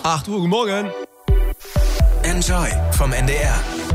8 Uhr, guten Morgen. Enjoy vom NDR.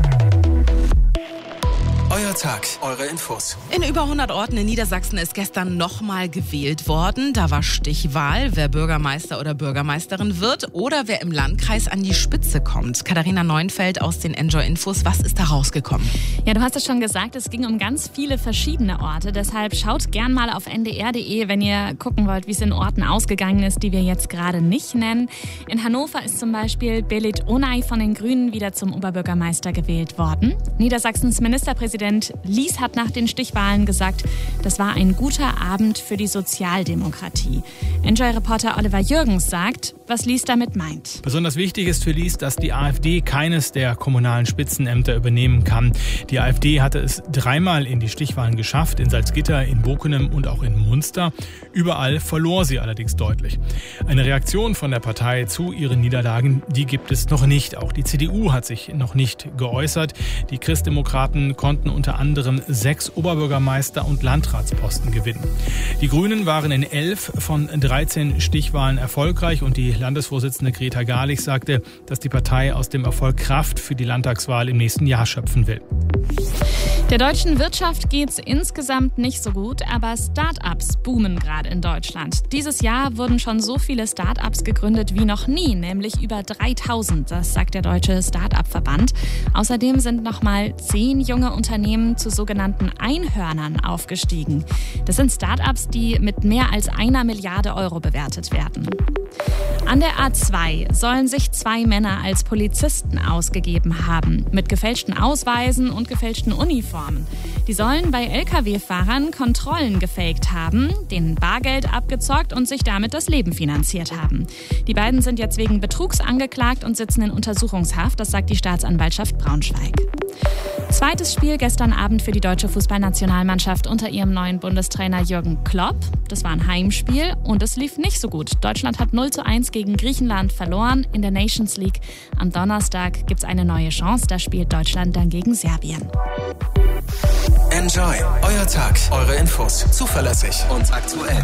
Euer Tag, eure Infos. In über 100 Orten in Niedersachsen ist gestern nochmal gewählt worden. Da war Stichwahl, wer Bürgermeister oder Bürgermeisterin wird oder wer im Landkreis an die Spitze kommt. Katharina Neuenfeld aus den Enjoy-Infos. Was ist da rausgekommen? Ja, du hast es schon gesagt, es ging um ganz viele verschiedene Orte. Deshalb schaut gern mal auf ndr.de, wenn ihr gucken wollt, wie es in Orten ausgegangen ist, die wir jetzt gerade nicht nennen. In Hannover ist zum Beispiel Belit Onay von den Grünen wieder zum Oberbürgermeister gewählt worden. Niedersachsens Ministerpräsident Lies hat nach den Stichwahlen gesagt, das war ein guter Abend für die Sozialdemokratie. Enjoy-Reporter Oliver Jürgens sagt, was Lies damit meint. Besonders wichtig ist für Lies, dass die AfD keines der kommunalen Spitzenämter übernehmen kann. Die AfD hatte es 3-mal in die Stichwahlen geschafft, in Salzgitter, in Bockenem und auch in Munster. Überall verlor sie allerdings deutlich. Eine Reaktion von der Partei zu ihren Niederlagen, die gibt es noch nicht. Auch die CDU hat sich noch nicht geäußert. Die Christdemokraten konnten unter anderem 6 Oberbürgermeister- und Landratsposten gewinnen. Die Grünen waren in 11 von 13 Stichwahlen erfolgreich und die Landesvorsitzende Greta Garlich sagte, dass die Partei aus dem Erfolg Kraft für die Landtagswahl im nächsten Jahr schöpfen will. Der deutschen Wirtschaft geht's insgesamt nicht so gut, aber Start-ups boomen gerade in Deutschland. Dieses Jahr wurden schon so viele Start-ups gegründet wie noch nie, nämlich über 3000, das sagt der Deutsche Start-up-Verband. Außerdem sind nochmal 10 junge Unternehmen zu sogenannten Einhörnern aufgestiegen. Das sind Start-ups, die mit mehr als 1 Milliarde Euro bewertet werden. An der A2 sollen sich 2 Männer als Polizisten ausgegeben haben, mit gefälschten Ausweisen und gefälschten Uniformen. Die sollen bei Lkw-Fahrern Kontrollen gefaked haben, denen Bargeld abgezockt und sich damit das Leben finanziert haben. Die beiden sind jetzt wegen Betrugs angeklagt und sitzen in Untersuchungshaft, das sagt die Staatsanwaltschaft Braunschweig. Zweites Spiel gestern Abend für die deutsche Fußballnationalmannschaft unter ihrem neuen Bundestrainer Jürgen Klopp. Das war ein Heimspiel und es lief nicht so gut. Deutschland hat 0:1 gegen Griechenland verloren in der Nations League. Am Donnerstag gibt es eine neue Chance, da spielt Deutschland dann gegen Serbien. Enjoy, euer Tag, eure Infos, zuverlässig und aktuell.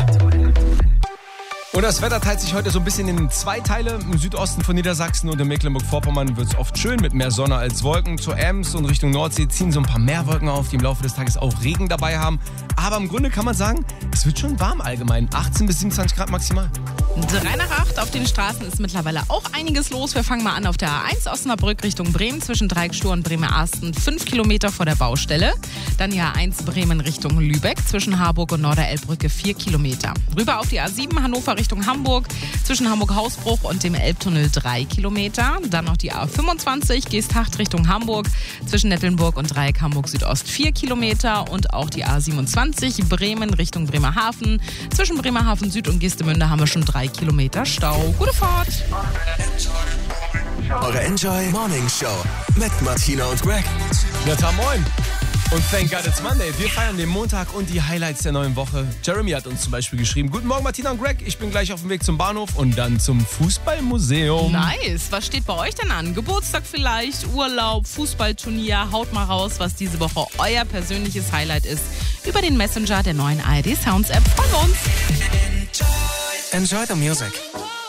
Und das Wetter teilt sich heute so ein bisschen in 2 Teile. Im Südosten von Niedersachsen und in Mecklenburg-Vorpommern wird es oft schön mit mehr Sonne als Wolken. Zur Ems und Richtung Nordsee ziehen so ein paar mehr Wolken auf, die im Laufe des Tages auch Regen dabei haben. Aber im Grunde kann man sagen, es wird schon warm allgemein. 18 bis 27 Grad maximal. 7:03 auf den Straßen ist mittlerweile auch einiges los. Wir fangen mal an auf der A1 Osnabrück Richtung Bremen zwischen Dreieckstuhl und Bremerhaven 5 Kilometer vor der Baustelle. Dann die A1 Bremen Richtung Lübeck zwischen Harburg und Norderelbbrücke 4 Kilometer. Rüber auf die A7 Hannover Richtung Hamburg zwischen Hamburg-Hausbruch und dem Elbtunnel 3 Kilometer. Dann noch die A25 Geesthacht Richtung Hamburg zwischen Nettelnburg und Dreieck Hamburg Südost 4 Kilometer. Und auch die A27 Bremen Richtung Bremerhaven. Zwischen Bremerhaven Süd und Geestemünde haben wir schon 3 Kilometer Stau. Gute Fahrt! Eure Enjoy Morning Show mit Martina und Greg. Ja, moin! Und thank God it's Monday. Wir feiern den Montag und die Highlights der neuen Woche. Jeremy hat uns zum Beispiel geschrieben: Guten Morgen Martina und Greg, ich bin gleich auf dem Weg zum Bahnhof und dann zum Fußballmuseum. Nice. Was steht bei euch denn an? Geburtstag vielleicht, Urlaub, Fußballturnier? Haut mal raus, was diese Woche euer persönliches Highlight ist. Über den Messenger der neuen ARD Sounds App. Freuen wir uns. Enjoy the music.